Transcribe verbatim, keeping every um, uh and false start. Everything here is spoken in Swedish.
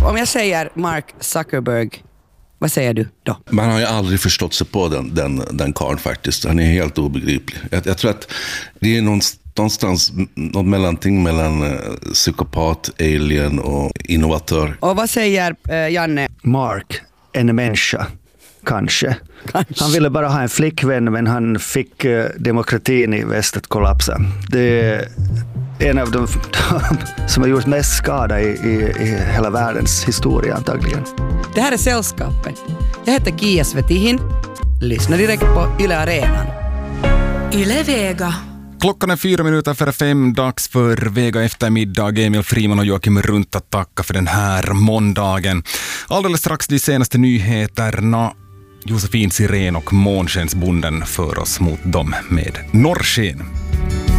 Om jag säger Mark Zuckerberg, vad säger du då? Man har ju aldrig förstått sig på den, den, den karln faktiskt. Han är helt obegriplig. Jag, jag tror att det är någonstans något mellanting mellan uh, psykopat, alien och innovatör. Och vad säger uh, Janne? Mark, en människa. Kanske. Kanske. Han ville bara ha en flickvän, men han fick uh, demokratin i väst att kollapsa. Det är en av de, de som har gjort mest skada i, i, i hela världens historia antagligen. Det här är Sällskapet. Jag heter Kia Svetihin. Lyssna direkt på Yle Arenan. Yle Vega. Klockan är fyra minuter före fem, dags för Vega eftermiddag. Emil Friman och Joakim Runta tacka för den här måndagen. Alldeles strax de senaste nyheterna. Josefin Siren och Månskensbonden för oss mot dem med norrsken.